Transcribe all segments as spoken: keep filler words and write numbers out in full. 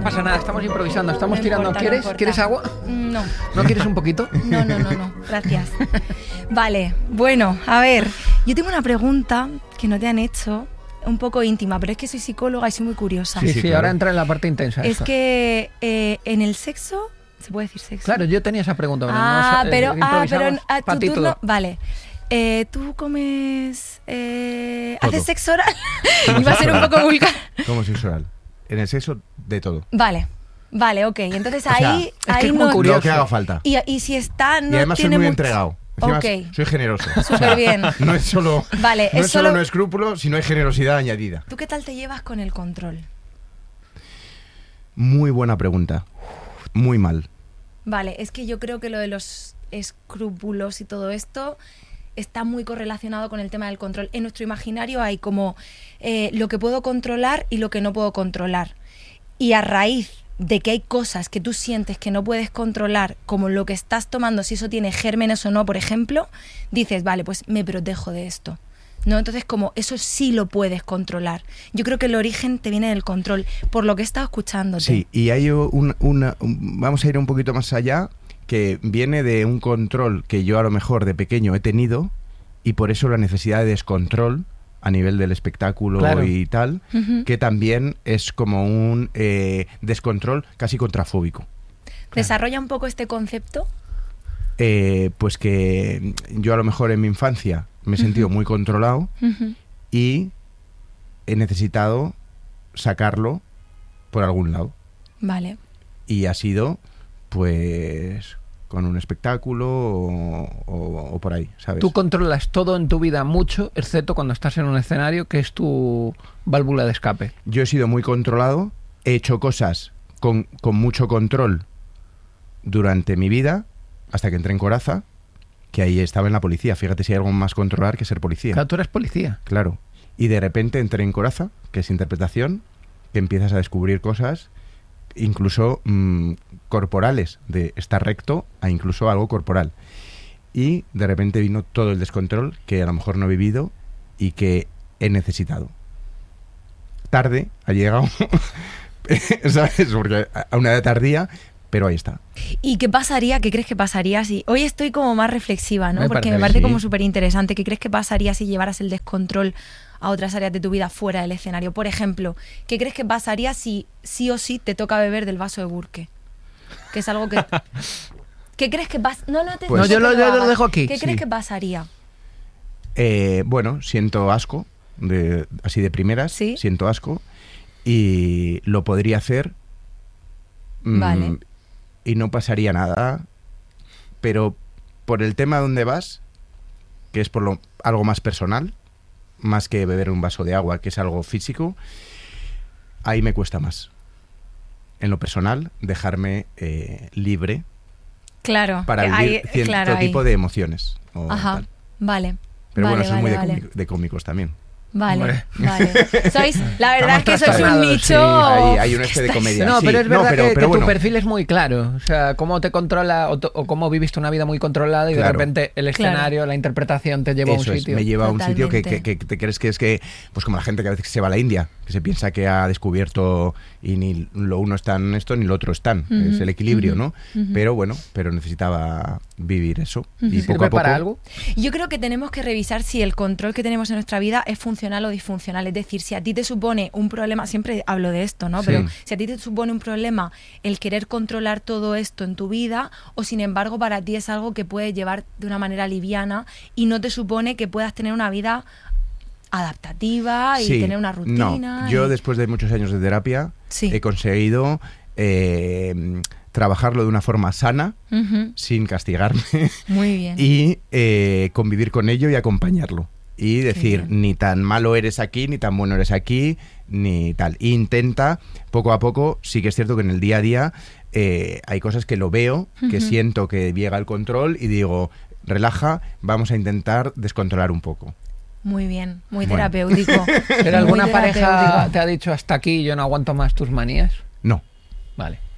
no pasa nada, estamos improvisando, estamos No tirando. importa, no ¿Quieres? importa. ¿Quieres agua? No. ¿No quieres un poquito? No, no, no, no. Gracias. Vale, bueno, a ver. Yo tengo una pregunta que no te han hecho, un poco íntima, pero es que soy psicóloga y soy muy curiosa. Sí, sí, sí, sí, claro. ahora entra en la parte intensa. Es esto. que eh, en el sexo, ¿se puede decir sexo? Claro, yo tenía esa pregunta. Pero Ah, no, pero, eh, ah, pero improvisamos a pa' tu ti turno, todo. vale. Eh, ¿Tú comes, eh, Todo. haces sexo oral? Iba a ser un poco vulgar. ¿Cómo sexo oral? En el sexo, de todo. Vale, vale, ok. Entonces O sea, ahí, es que ahí es muy no. curioso. Lo que haga falta. Y, y si está, no y además soy tiene muy mucho- entregado. Encima Ok. soy generoso. Súper bien. No es solo, Vale, no es es solo solo- no escrúpulo, sino hay generosidad añadida. ¿Tú qué tal te llevas con el control? Muy buena pregunta. Muy mal. Vale, es que yo creo que lo de los escrúpulos y todo esto está muy correlacionado con el tema del control. En nuestro imaginario hay como eh, lo que puedo controlar y lo que no puedo controlar. Y a raíz de que hay cosas que tú sientes que no puedes controlar, como lo que estás tomando, si eso tiene gérmenes o no, por ejemplo, dices, vale, pues me protejo de esto. ¿No? Entonces, como eso sí lo puedes controlar. Yo creo que el origen te viene del control, por lo que he estado escuchándote. Sí, y hay un, una... un- vamos a ir un poquito más allá, que viene de un control que yo a lo mejor de pequeño he tenido, y por eso la necesidad de descontrol a nivel del espectáculo Claro. y tal, Ujú. que también es como un eh, descontrol casi contrafóbico. Desarrolla un poco este concepto. Eh, pues que yo a lo mejor en mi infancia me he sentido muy controlado Ujú. y he necesitado sacarlo por algún lado. Vale. Y ha sido, pues, con un espectáculo o, o- o por ahí, ¿sabes? Tú controlas todo en tu vida mucho, excepto cuando estás en un escenario, que es tu válvula de escape. Yo he sido muy controlado, he hecho cosas con, con mucho control durante mi vida, hasta que entré en Coraza, que ahí estaba en la policía. Fíjate si hay algo más controlar que ser policía. Claro, tú eres policía. Claro. Y de repente entré en Coraza, que es interpretación, que empiezas a descubrir cosas, incluso mm, corporales, de estar recto a incluso algo corporal. Y de repente vino todo el descontrol que a lo mejor no he vivido y que he necesitado. Tarde ha llegado, ¿sabes? Porque a una edad tardía, pero ahí está. ¿Y qué pasaría, qué crees que pasaría si... Hoy estoy como más reflexiva, ¿no? Me Porque parece me bien, parece sí. como súper interesante. ¿Qué crees que pasaría si llevaras el descontrol a otras áreas de tu vida fuera del escenario? Por ejemplo, ¿qué crees que pasaría si sí o sí te toca beber del vaso de Burke? Que es algo que... ¿Qué crees que pasa? No, no te Pues- No, yo que lo- yo lo hagas. dejo aquí. ¿Qué Sí. crees que pasaría? Eh, bueno, siento asco, de, así de primeras, ¿Sí? siento asco, y lo podría hacer mm, Vale. y no pasaría nada, pero por el tema donde vas, que es por lo, algo más personal, más que beber un vaso de agua, que es algo físico, ahí me cuesta más. En lo personal, dejarme eh, libre Claro. para que vivir hay- cierto claro, ahí. tipo de emociones. o Ajá, tal. vale. Pero vale, bueno, eso es muy vale, de, vale. cómic- de cómicos también. Vale, Hombre. vale. Sois, la verdad es Estamos que sois un trastornados, nicho... sí, Hay, hay un que este de estáis- comedia. No, sí. pero es verdad pero, que, pero que bueno, tu perfil es muy claro. O sea, cómo te controla o, to- o cómo viviste una vida muy controlada y Claro. de repente el escenario, la interpretación te lleva a un eso es, sitio. me lleva a un sitio que, Totalmente. que- que te crees que es que, pues como la gente que a veces se va a la India, que se piensa que ha descubierto y ni lo uno está en esto ni lo otro están. Ujú, Es el equilibrio, ujú, ¿no? ujú. Pero bueno, pero necesitaba vivir eso. Y ¿Sirve poco a poco. para algo? Yo creo que tenemos que revisar si el control que tenemos en nuestra vida es funcional o disfuncional. Es decir, si a ti te supone un problema, siempre hablo de esto, ¿no? Sí. Pero si a ti te supone un problema el querer controlar todo esto en tu vida, o sin embargo para ti es algo que puedes llevar de una manera liviana y no te supone que puedas tener una vida adaptativa y Sí, tener una rutina. No, yo y- después de muchos años de terapia Sí. he conseguido eh, trabajarlo de una forma sana, Ujú, sin castigarme. muy bien. y eh, convivir con ello y acompañarlo. Y decir, bien. ni tan malo eres aquí, ni tan bueno eres aquí, ni tal. E intenta, poco a poco, sí que es cierto que en el día a día eh, hay cosas que lo veo, que Ujú. siento que llega el control y digo, relaja, vamos a intentar descontrolar un poco. Muy bien, muy Bueno. terapéutico. ¿Pero Muy alguna pareja terapéutico. te ha dicho hasta aquí, yo no aguanto más tus manías? No, Vale.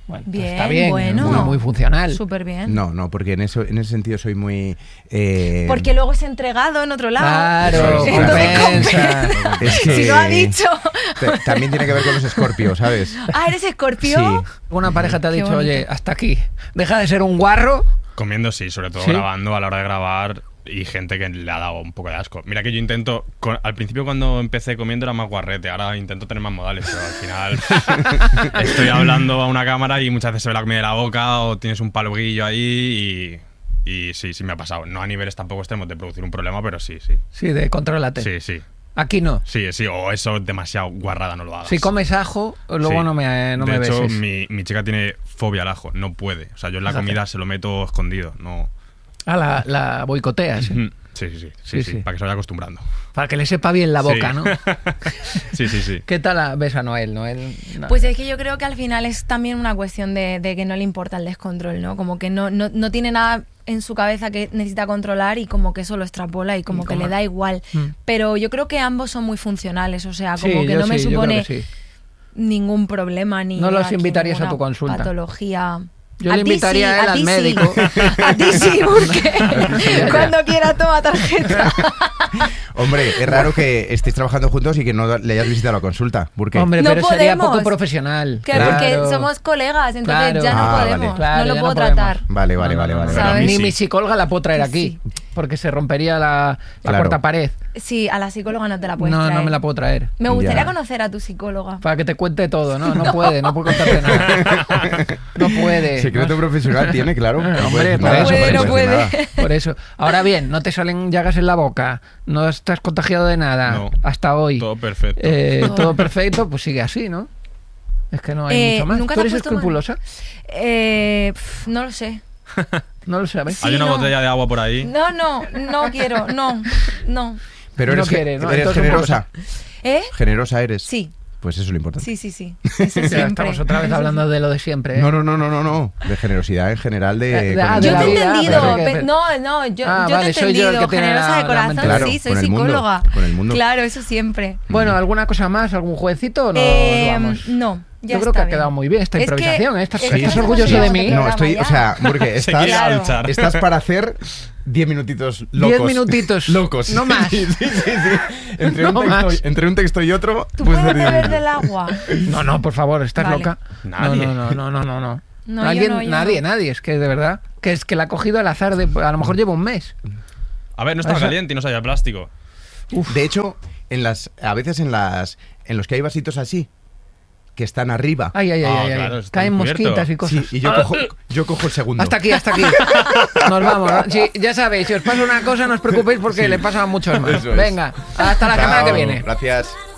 Bueno, pues Bien, está bien, bueno. muy, muy funcional. Súper bien. No, no, porque en eso, en ese sentido soy muy... eh, Porque luego es entregado en otro lado. Claro, Entonces, compensa. es que si lo ha dicho. t- También tiene que ver con los escorpios, ¿sabes? Ah, ¿eres escorpio? Sí. Una pareja te ha Qué dicho, bonito. oye, hasta aquí, deja de ser un guarro. Comiendo sí, sobre todo ¿Sí? grabando a la hora de grabar y gente que le ha dado un poco de asco. Mira que yo intento, con- al principio cuando empecé comiendo era más guarrete, ahora intento tener más modales, pero al final estoy hablando a una cámara y muchas veces se ve la comida de la boca o tienes un palguillo ahí y, y sí, sí me ha pasado. No a niveles tampoco extremos de producir un problema, pero sí, sí. Sí, de contrólate. Sí, sí. Aquí no. Sí, sí, o eso demasiado guarrada no lo hagas. Si comes ajo, luego Sí. no me, no de me hecho, beses. mi, mi chica tiene fobia al ajo, no puede. O sea, yo en la Fíjate. comida se lo meto escondido, no... Ah, la, la boicoteas, ¿eh? Mm, Sí, sí, sí, sí, Sí, sí, sí. para que se vaya acostumbrando. Para que le sepa bien la boca, Sí. ¿no? Sí, sí, sí. ¿Qué tal la- ves a Noel? Noel no. Pues es que yo creo que al final es también una cuestión de, de que no le importa el descontrol, ¿no? Como que no, no, no tiene nada en su cabeza que necesita controlar y como que eso lo extrapola y como que ¿Cómo? le da igual. Mm. Pero yo creo que ambos son muy funcionales, o sea, Sí, como que yo no me sí, yo creo supone que sí. ningún problema ni No los aquí invitarías a ninguna tu consulta. patología. Yo A le ti invitaría sí, a él al ti sí. médico. A ti sí, porque ya. cuando quiera toma tarjeta. Hombre, es raro que estéis trabajando juntos y que no le hayas visitado la consulta. ¿Por qué? Hombre, No pero sería podemos. poco profesional. Claro, porque Claro. somos colegas, entonces Claro. ya no Ah, vale. podemos, Claro, no lo ya puedo no podemos. tratar. Vale, vale, No, vale, no, vale. no, vale. ¿sabes? Ni Sí. mi psicóloga la puedo traer Sí, aquí, sí. porque se rompería la, la Claro. cuarta pared. Sí, a la psicóloga no te la puedes No, traer. no me la puedo traer. Me gustaría Ya. conocer a tu psicóloga. Para que te cuente todo, ¿no? No, puede, no puede contarte nada. No puede. Secreto no. profesional tiene, claro. Ah, No hombre, puede decir por nada, eso, puede por decir eso. nada. Por eso. Ahora bien, no te salen llagas en la boca, no estás contagiado de nada No. hasta hoy. Todo perfecto. Eh, Todo. todo perfecto, pues sigue así, ¿no? Es que no hay Eh, mucho más. ¿nunca ¿Tú te eres has puesto mal? escrupulosa? Eh, pf, no lo sé. No lo sabes. Sí, Hay una no. botella de agua por ahí. No, no, no quiero, no, no. Pero No eres, ge- quiere, ¿no? eres Entonces un poco generosa. ¿Eh? Generosa eres. Sí, Pues eso es lo importante. sí, sí, sí. Eso Ya siempre. estamos otra vez Eso hablando de lo de siempre. ¿eh? No, no, no, no, no, no. De generosidad en general de... Eh, de- con ah, el de Yo la te he mundo. vida, entendido. pero que- pe- no, no, yo, Ah, yo vale, te he soy yo el entendido. que tiene Generosa la- de la corazón, mente- Claro, sí, soy con el mundo, psicóloga. con el mundo. Claro, eso siempre. Bueno, ¿alguna cosa más? ¿Algún jueguecito o no? Eh, vamos? no, ya Yo creo está que ha bien. quedado muy bien esta Es que- improvisación, ¿eh? ¿Estás, es que estás no orgulloso de sabíamos mí? de No, programa estoy, ya. o sea, porque Se estás, quiere Claro. alzar. estás para hacer diez minutitos locos. Diez minutitos. Locos. No más. Sí, sí, sí, sí. Entre, No un texto, más. entre un texto y otro, ¿Tú puedes puedes hacer diez beber minutos. del agua? No, no, por favor, ¿estás Vale. loca? Nadie. No, no, no, no, no, no. No, yo Alguien, no, yo nadie, no. nadie, es que de verdad, que es que la ha cogido al azar de, a lo mejor lleva un mes. A ver, no estaba Eso- caliente y no sabía plástico. De hecho, en las, a veces en las, en los que hay vasitos así, que están arriba. Ay, ay, ay, Ah, ay, ay. claro, está Caen encubierto. mosquitas y cosas. Sí, y yo cojo, yo cojo el segundo. Hasta aquí, hasta aquí. Nos vamos. ¿no? Sí, ya sabéis, si os pasa una cosa, no os preocupéis porque Sí. le pasa a muchos más. Eso es. Venga, hasta la semana que Chao, viene. Gracias.